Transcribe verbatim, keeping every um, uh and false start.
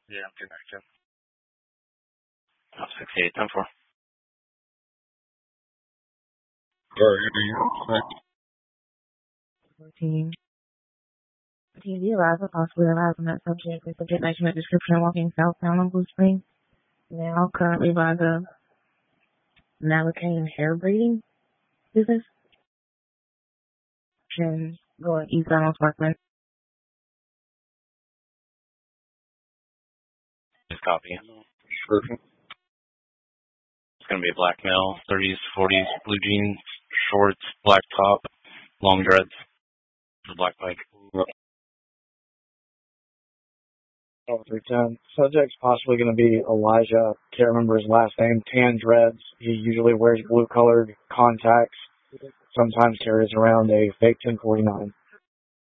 Yeah, I'm connected. Oh, sixty-eight, ten four. fourteen. fourteen, be arrived or possibly arrived on that subject with subject measurement description walking southbound on Blue Spring. Now currently by the Malacan hair braiding business. And going eastbound on Sparkman. Just copy. Description. It's going to be a black male, thirties, forties, blue jeans, shorts, black top, long dreads, a black bike. Oh, three ten. Subject's possibly going to be Elijah. Can't remember his last name. Tan dreads. He usually wears blue-colored contacts. Sometimes carries around a fake ten forty-nine.